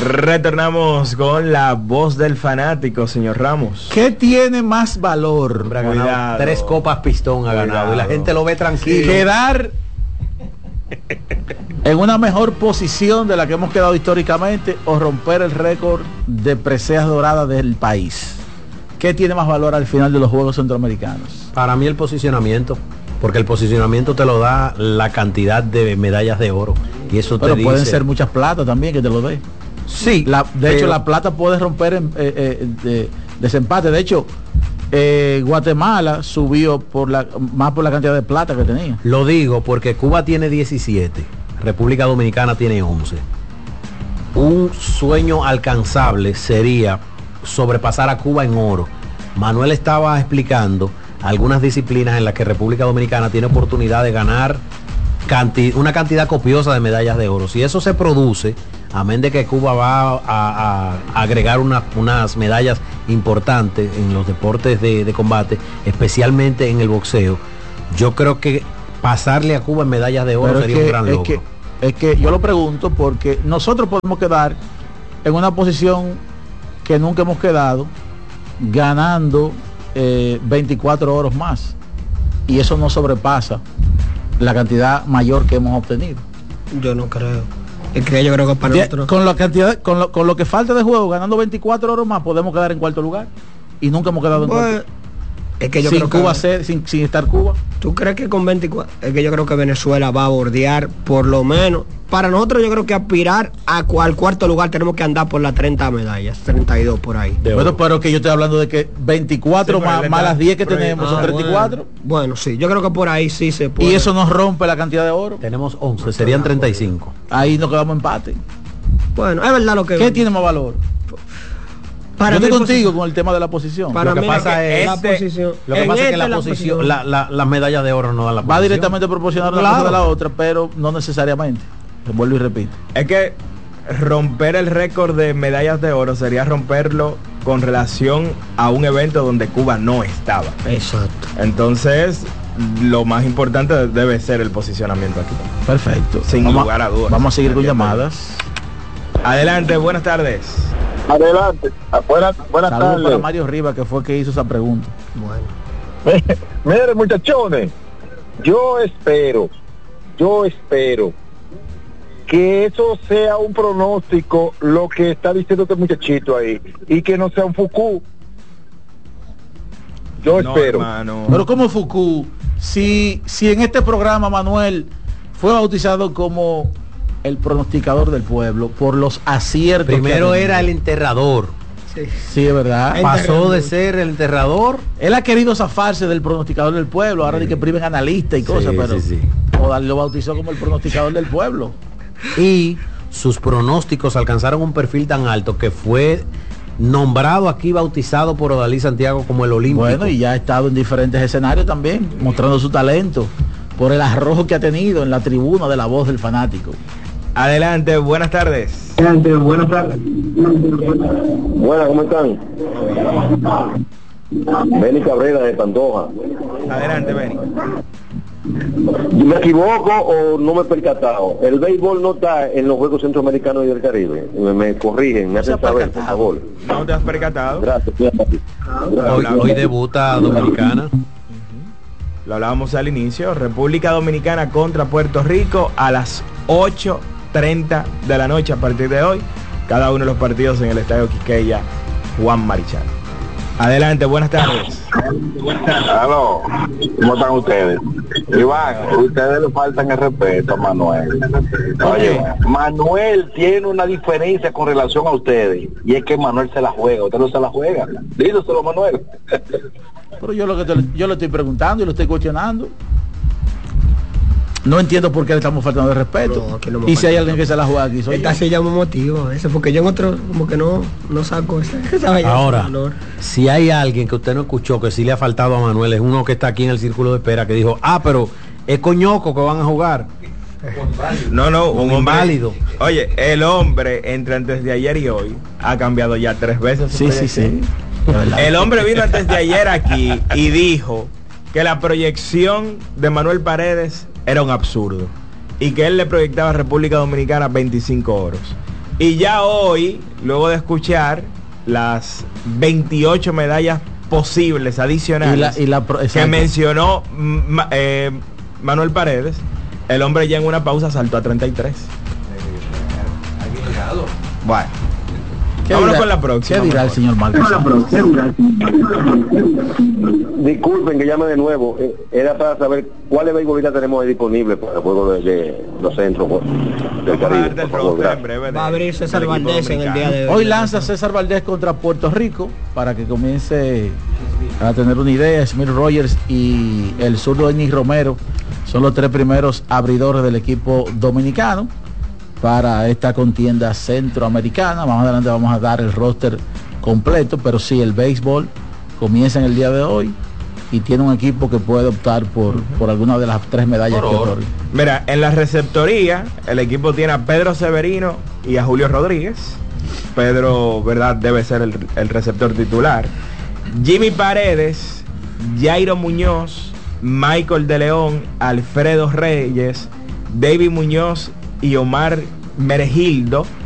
Retornamos con la voz del fanático, señor Ramos. ¿Qué tiene más valor? Hombre, ha ganado 3 copas Pistón, ha ganado, y la gente lo ve tranquilo. Quedar en una mejor posición de la que hemos quedado históricamente o romper el récord de preseas doradas del país. ¿Qué tiene más valor al final de los Juegos Centroamericanos? Para mí el posicionamiento, porque el posicionamiento te lo da la cantidad de medallas de oro. Y eso pero te pueden dice... ser muchas platas también que te lo dé. Sí. De hecho, la plata puede romper desempate. De hecho, Guatemala subió más por la cantidad de plata que tenía. Lo digo porque Cuba tiene 17, República Dominicana tiene 11. Un sueño alcanzable sería sobrepasar a Cuba en oro. Manuel estaba explicando algunas disciplinas en las que República Dominicana tiene oportunidad de ganar una cantidad copiosa de medallas de oro. Si eso se produce, amén de que Cuba va a agregar unas medallas importantes en los deportes de combate, especialmente en el boxeo, yo creo que pasarle a Cuba en medallas de oro sería un gran logro. Es que yo lo pregunto porque nosotros podemos quedar en una posición que nunca hemos quedado, ganando 24 oros más, y eso no sobrepasa la cantidad mayor que hemos obtenido. Yo no creo. Es que yo creo que para nosotros, con la cantidad, con lo que falta de juego, ganando 24 oros más, podemos quedar en cuarto lugar, y nunca hemos quedado en cuarto. Es que yo sin creo Cuba que, sin estar Cuba. ¿Tú crees que con 24? Es que yo creo que Venezuela va a bordear, por lo menos. Para nosotros yo creo que aspirar al cuarto lugar tenemos que andar por las 30 medallas, 32 por ahí. Bueno, pero que yo estoy hablando de que 24 más las 10 que tenemos son 34. Bueno, sí, yo creo que por ahí sí se puede. Y eso nos rompe la cantidad de oro. Tenemos 11, serían 35. Ahí nos quedamos empate. Bueno, es verdad lo que... ¿Qué tiene más valor? Yo estoy contigo con el tema de la posición. Lo que pasa es la posición. Lo que pasa es que la posición, las medallas de oro no dan la posición. Va directamente proporcional una cosa de la otra, pero no necesariamente. Vuelvo y repito. Es que romper el récord de medallas de oro sería romperlo con relación a un evento donde Cuba no estaba. Exacto. Entonces, lo más importante debe ser el posicionamiento aquí. Perfecto. Sin lugar a dudas. Vamos a seguir con llamadas. Adelante, buenas tardes. Adelante. Buenas Saludos tardes. para Mario Rivas, que fue el que hizo esa pregunta. Bueno. Miren, muchachones, yo espero que eso sea un pronóstico, lo que está diciendo este muchachito ahí, y que no sea un Foucault. Yo espero. Hermano. Pero como Foucault, si en este programa Manuel fue bautizado como el pronosticador del pueblo por los aciertos. Primero era el enterrador. Sí, es verdad. Pasó de ser el enterrador. Él ha querido zafarse del pronosticador del pueblo. Ahora de que primen analistas y cosas, pero lo bautizó como el pronosticador del pueblo. Y sus pronósticos alcanzaron un perfil tan alto que fue nombrado aquí, bautizado por Odalí Santiago como el olímpico. Bueno, y ya ha estado en diferentes escenarios también, mostrando su talento por el arrojo que ha tenido en la tribuna de la voz del fanático. Adelante, buenas tardes. Buenas, ¿cómo están? Benny Cabrera de Pantoja. Adelante, Benny. ¿Me equivoco o no me he percatado? El béisbol no está en los Juegos Centroamericanos y del Caribe. Me corrigen, me hacen saber, por favor. ¿No te has percatado? Gracias. Hoy debuta Dominicana. Lo hablábamos al inicio. República Dominicana contra Puerto Rico a las 8:30 de la noche a partir de hoy. Cada uno de los partidos en el Estadio Quisqueya Juan Marichal. Adelante, buenas tardes. Aló, ¿cómo están ustedes? Iván, ustedes le faltan el respeto a Manuel. Oye, Manuel tiene una diferencia con relación a ustedes, y es que Manuel se la juega, usted no se la juega. Dígaselo, Manuel. Pero yo le estoy preguntando y lo estoy cuestionando. No entiendo por qué le estamos faltando de respeto. No, y si hay alguien que se la juega aquí, soy yo. Esta se llama motivo, eso, porque yo en otro como que no saco esa Ahora, si hay alguien que usted no escuchó que sí le ha faltado a Manuel, es uno que está aquí en el círculo de espera, que dijo, pero es Coñoco que van a jugar. No, un inválido. Oye, el hombre entre antes de ayer y hoy ha cambiado ya 3 veces. Sí. El hombre vino antes de ayer aquí y dijo que la proyección de Manuel Paredes era un absurdo y que él le proyectaba a República Dominicana 25 oros. Y ya hoy, luego de escuchar las 28 medallas posibles adicionales que mencionó Manuel Paredes, el hombre ya en una pausa saltó a 33. Bueno, vámonos con la próxima. ¿Qué dirá el señor Márquez? Disculpen que llame de nuevo. Era para saber cuáles beisbolistas tenemos disponibles para el juego de los centros del Caribe. Va a abrir César Valdés en el día de hoy. Hoy lanza César Valdés contra Puerto Rico para que comience a tener una idea. Smith Rogers y el zurdo Denis Romero son los 3 primeros abridores del equipo dominicano para esta contienda centroamericana. Más adelante vamos a dar el roster completo, pero sí, el béisbol comienza en el día de hoy y tiene un equipo que puede optar por alguna de las 3 medallas que otorga. Mira, en la receptoría el equipo tiene a Pedro Severino y a Julio Rodríguez. Pedro, verdad, debe ser el receptor titular. Jimmy Paredes, Jairo Muñoz, Michael de León, Alfredo Reyes, David Muñoz y Omar Meregildo